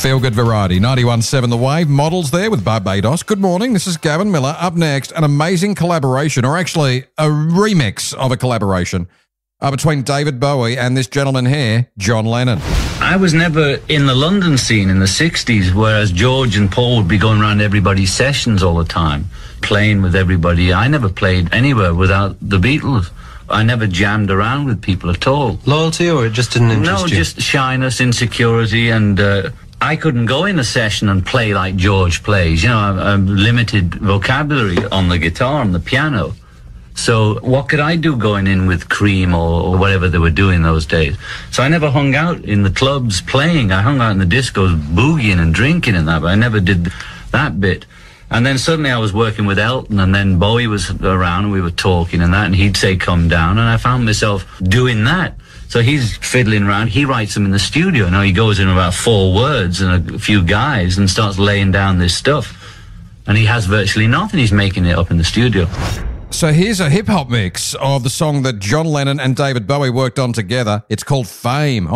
Feel-good variety. 91.7 The Wave. Models there with Barbados. Good morning. This is Gavin Miller. Up next, an amazing collaboration, or actually a remix of a collaboration between David Bowie and this gentleman here, John Lennon. I was never in the London scene in the 60s, whereas George and Paul would be going around everybody's sessions all the time, playing with everybody. I never played anywhere without the Beatles. I never jammed around with people at all. Loyalty, or it just didn't interest you? No, just shyness, insecurity, and I couldn't go in a session and play like George plays. You know, I'm limited vocabulary on the guitar and the piano. So what could I do going in with Cream or whatever they were doing those days? So I never hung out in the clubs playing. I hung out in the discos boogieing and drinking and that, but I never did that bit. And then suddenly I was working with Elton, and then Bowie was around, and we were talking and that, and he'd say, come down, and I found myself doing that. So he's fiddling around, he writes them in the studio. Now he goes in about 4 words and a few guys and starts laying down this stuff. And he has virtually nothing, he's making it up in the studio. So here's a hip-hop mix of the song that John Lennon and David Bowie worked on together. It's called Fame.